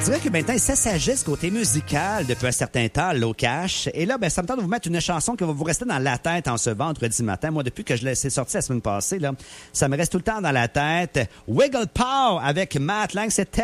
dirait que maintenant, il s'agisse côté musical depuis un certain temps, Low Cash. Et là, ça me tente de vous mettre une chanson qui va vous rester dans la tête en ce vendredi matin. Moi, depuis que je l'ai sorti la semaine passée, là, ça me reste tout le temps dans la tête. Wiggle Power avec Matt Lang, c'était